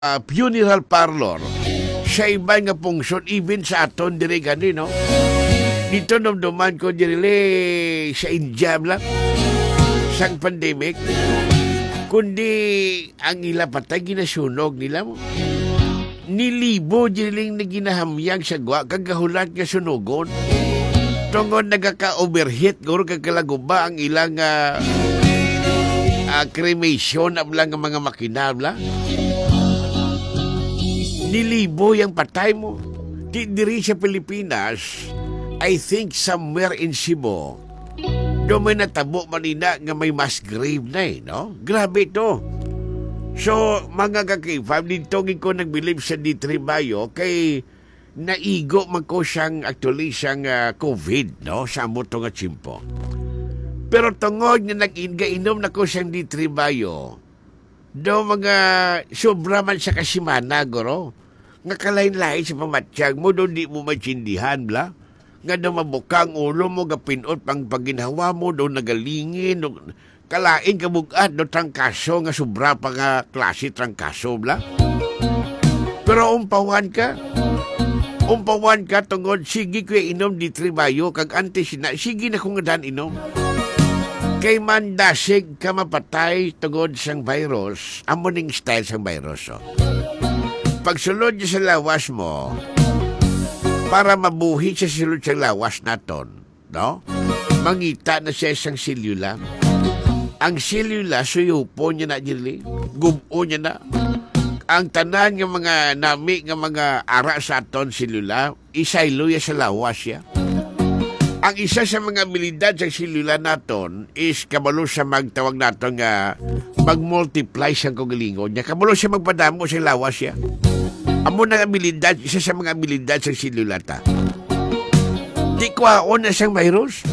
funeral parlor sa iba nga function even sa aton diri gani no. Dito namduman ko diri sa India lang sang pandemic kundi ang ila patay ginasunog nila mo. Nilibo diriling na ginahamyang sa gwa kagahulat nga sunugon. Tungod nagaka-overheat guro kagalaguba ang ilang cremation ablang nga mga makina abla. Nilibo yung patay mo. Di diri sa Pilipinas, I think somewhere in Cebu, doon may natabo manina nga may mass grave na no? Grabe to. So, mga kakifam, dito ko nagbilib sa D3 Bayo kay naigo man ko siyang actually siyang COVID, no? Sa amo to nga chimpo. Pero tungod na nag-inom na ko siyang D3 Bayo, do mga sobra man sa kasimana, goro. Nga kalain-lain sa pamatsyag mo, doon di mo matsindihan, bla. Nga daw mabukang ulo mo, gapinot pang paginhawa mo, doon nagalingin, kalain kabugat, doon trangkaso, nga sobra pa nga klase trangkaso, bla. Pero umpawan ka tungod, sige ko inom di tribayo, kag antes na, sige na kung dan inom. Kay man dasig ka mapatay tungod sang virus, amoning style sang virus, oh. Pagsulod niya sa lawas mo, para mabuhi sa sulod sa lawas naton, no? Mangita na siya isang silula. Ang silula, suyupo niya na, jili. Gubo niya na. Ang tanan ng mga nami, ng mga ara sa aton silula, isaylo ya sa lawas ya. Ang isa sa mga abilidad sa silula naton is kabalo sa magtawag naton nga mag-multiply sa kagalingon niya. Kabalo siya magpadamo sa lawas ya. Amo na abilidad, isa sa mga abilidad sa silulata. Di kwaon na siyang virus.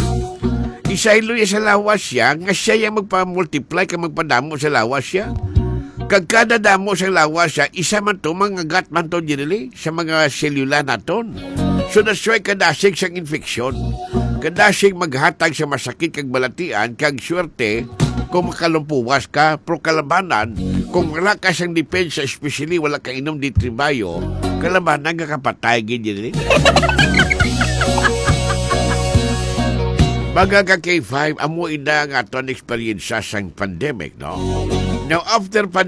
Isaylo ya sa lawas siya, nga siya yung magpa-multiply ka magpadamo sa lawas siya. Kagkada damo sa lawas siya, isa man to, mga gat man to dinili sa mga selula naton. So that's why kadasig siyang infeksyon. Kadasig maghatag sa masakit kag balatian, kag swerte, kung makalumpuwas ka, pro kalabanan, kung wala ka siyang depensa, especially wala ka inom di tribayo, kalabanan ka kapatay, ganyan. Baga ka K5, amo ina ang aton experience sa pandemic, no? Now, after pandemic,